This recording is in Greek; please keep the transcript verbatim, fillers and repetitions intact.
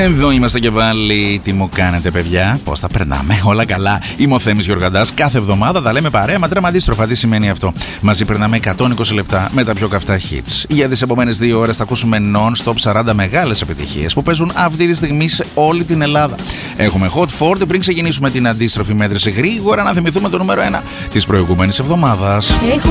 Εδώ είμαστε και πάλι. Τι μου κάνετε, παιδιά? Πώς τα περνάμε? Όλα καλά. Είμαι ο Θέμης Γιοργαντάς. Κάθε εβδομάδα τα λέμε παρέα, μα τρέμα αντίστροφα. Τι σημαίνει αυτό? Μαζί περνάμε εκατόν είκοσι λεπτά με τα πιο καυτά hits. Για τις επόμενες δύο ώρες θα ακούσουμε non-stop σαράντα μεγάλες επιτυχίες που παίζουν αυτή τη στιγμή σε όλη την Ελλάδα. Έχουμε Hot φορty πριν ξεκινήσουμε την αντίστροφη μέτρηση. Γρήγορα να θυμηθούμε το νούμερο ένα της προηγούμενης εβδομάδας. Έχω